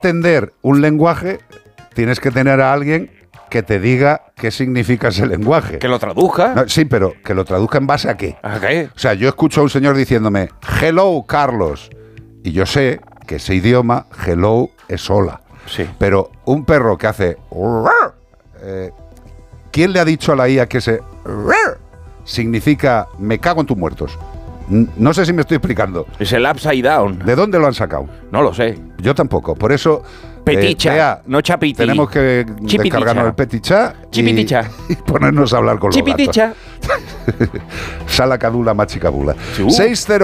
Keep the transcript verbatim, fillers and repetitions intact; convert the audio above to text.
entender un lenguaje, tienes que tener a alguien que te diga qué significa ese lenguaje. Que lo traduzca. No, sí, pero que lo traduzca en base a qué. ¿A qué? O sea, yo escucho a un señor diciéndome, hello, Carlos. Y yo sé que ese idioma, hello, es hola. Sí. Pero un perro que hace... Eh, ¿quién le ha dicho a la I A que ese... significa me cago en tus muertos? No sé si me estoy explicando. Es el upside down. ¿De dónde lo han sacado? No lo sé. Yo tampoco. Por eso... Peticha, eh, Bea, no chapiti. Tenemos que Chipiticha. descargarnos el peticha y, Chipiticha. y ponernos a hablar con los Chipiticha. gatos. Sala cadula, machicabula. Uh. seis cero